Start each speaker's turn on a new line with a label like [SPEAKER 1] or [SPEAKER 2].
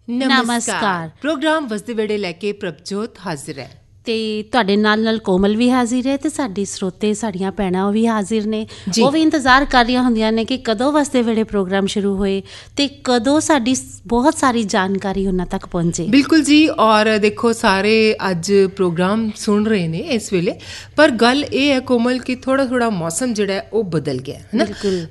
[SPEAKER 1] ਨਮਸਕਾਰ।
[SPEAKER 2] ਪ੍ਰੋਗਰਾਮ ਵਸਦੇ ਵੇੜੇ ਲੈ ਕੇ ਪ੍ਰਭਜੋਤ ਹਾਜ਼ਰ ਹੈ
[SPEAKER 1] ਤੇ ਤੁਹਾਡੇ ਨਾਲ ਕੋਮਲ ਵੀ ਹਾਜ਼ਰ ਹੈ ਤੇ ਸਾਡੀ ਸਰੋਤੇ ਸਾਡੀਆਂ ਭੈਣਾਂ ਉਹ ਵੀ ਹਾਜ਼ਰ ਨੇ। ਉਹ ਵੀ ਇੰਤਜ਼ਾਰ ਕਰ ਰਹੀਆਂ ਹੁੰਦੀਆਂ ਨੇ ਕਿ ਕਦੋਂ ਵਸਦੇ ਵੇੜੇ ਪ੍ਰੋਗਰਾਮ ਸ਼ੁਰੂ ਹੋਏ ਤੇ ਕਦੋਂ ਸਾਡੀ ਬਹੁਤ ਸਾਰੀ ਜਾਣਕਾਰੀ ਉਹਨਾਂ ਤੱਕ ਪਹੁੰਚੇ।
[SPEAKER 2] ਬਿਲਕੁਲ ਜੀ। ਔਰ ਦੇਖੋ ਸਾਰੇ ਅੱਜ ਪ੍ਰੋਗਰਾਮ ਸੁਣ ਰਹੇ ਨੇ ਇਸ ਵੇਲੇ, ਪਰ ਗੱਲ ਇਹ ਹੈ ਕੋਮਲ ਕਿ ਥੋੜਾ ਮੌਸਮ ਜਿਹੜਾ ਹੈ ਉਹ ਬਦਲ ਗਿਆ ਹੈ ਨਾ।